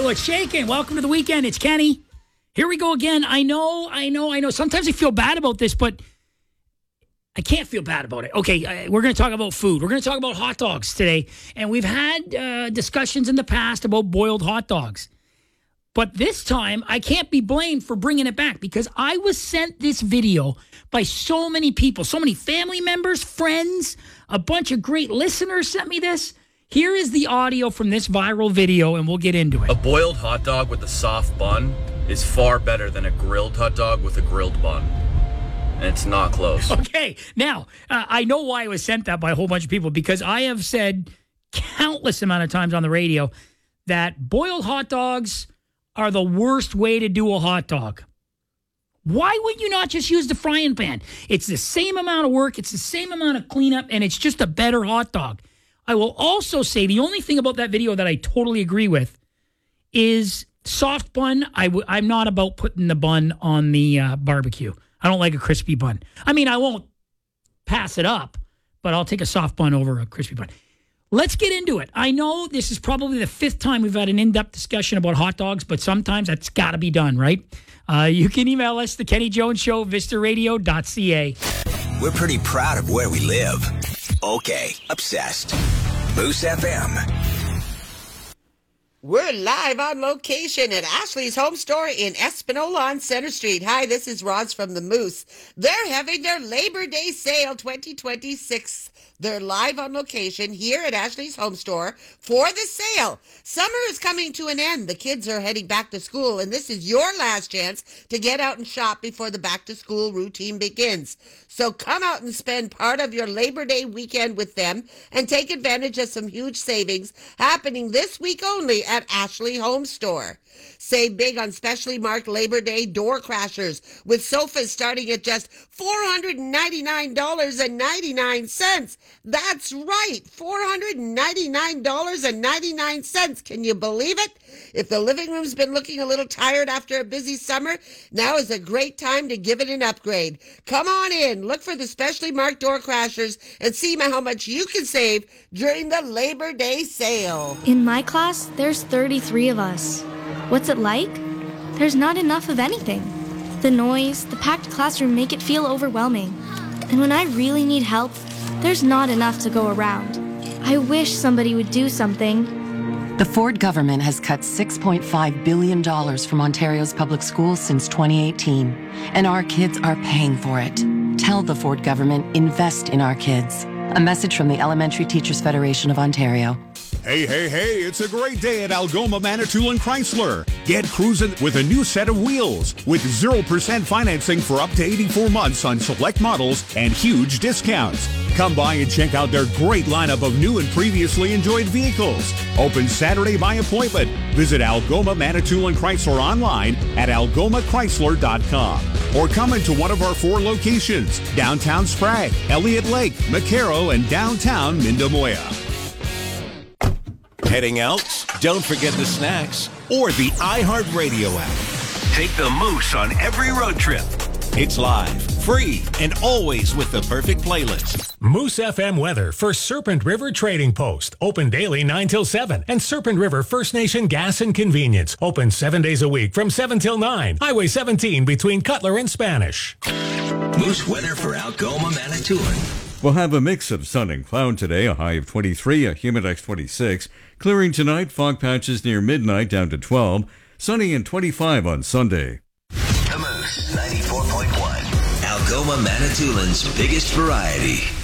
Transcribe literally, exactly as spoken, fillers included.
What's shaking? Welcome to the weekend. It's Kenny. Here we go again. I know, I know, I know. Sometimes I feel bad about this, but I can't feel bad about it. Okay, we're going to talk about food. We're going to talk about hot dogs today. And we've had uh, discussions in the past about boiled hot dogs. But this time, I can't be blamed for bringing it back because I was sent this video by so many people, so many family members, friends, a bunch of great listeners sent me this. Here is the audio from this viral video, and we'll get into it. A boiled hot dog with a soft bun is far better than a grilled hot dog with a grilled bun. And it's not close. Okay, now, uh, I know why I was sent that by a whole bunch of people, because I have said countless amount of times on the radio that boiled hot dogs are the worst way to do a hot dog. Why would you not just use the frying pan? It's the same amount of work, it's the same amount of cleanup, and it's just a better hot dog. I will also say the only thing about that video that I totally agree with is soft bun. I w- I'm not about putting the bun on the uh, barbecue. I don't like a crispy bun. I mean, I won't pass it up, but I'll take a soft bun over a crispy bun. Let's get into it. I know this is probably the fifth time we've had an in-depth discussion about hot dogs, but sometimes that's got to be done, right? Uh, you can email us, The Kenny Jones Show, vista radio dot c a. We're pretty proud of where we live. Okay, obsessed. Moose F M. We're live on location at Ashley's Home Store in Espanola on Center Street. Hi, this is Roz from the Moose. They're having their Labor Day sale twenty twenty-six. They're live on location here at Ashley's Home Store for the sale. Summer is coming to an end. The kids are heading back to school, and this is your last chance to get out and shop before the back-to-school routine begins. So come out and spend part of your Labor Day weekend with them and take advantage of some huge savings happening this week only at Ashley Home Store. Save big on specially marked Labor Day door crashers with sofas starting at just four hundred ninety-nine dollars and ninety-nine cents. That's right, four hundred ninety-nine dollars and ninety-nine cents. Can you believe it? If the living room's been looking a little tired after a busy summer, now is a great time to give it an upgrade. Come on in, look for the specially marked door crashers and see how much you can save during the Labor Day sale. In my class, there's thirty-three of us. What's it like? There's not enough of anything. The noise, the packed classroom make it feel overwhelming. And when I really need help, there's not enough to go around. I wish somebody would do something. The Ford government has cut six point five billion dollars from Ontario's public schools since twenty eighteen, and our kids are paying for it. Tell the Ford government, invest in our kids. A message from the Elementary Teachers Federation of Ontario. Hey, hey, hey, it's a great day at Algoma Manitoulin Chrysler. Get cruising with a new set of wheels with zero percent financing for up to eighty-four months on select models and huge discounts. Come by and check out their great lineup of new and previously enjoyed vehicles. Open Saturday by appointment. Visit Algoma Manitoulin Chrysler online at algoma chrysler dot com or come into one of our four locations, downtown Sprague, Elliott Lake, McCarrow, and downtown Mindamoya. Heading out? Don't forget the snacks or the iHeartRadio app. Take the Moose on every road trip. It's live, free, and always with the perfect playlist. Moose F M weather for Serpent River Trading Post. Open daily nine till seven. And Serpent River First Nation Gas and Convenience. Open seven days a week from seven till nine. Highway seventeen between Cutler and Spanish. Moose weather for Algoma, Manitoulin. We'll have a mix of sun and cloud today, a high of twenty-three, a humidex twenty-six. Clearing tonight, fog patches near midnight down to twelve. Sunny and twenty-five on Sunday. The Moose ninety-four point one. Algoma Manitoulin's biggest variety.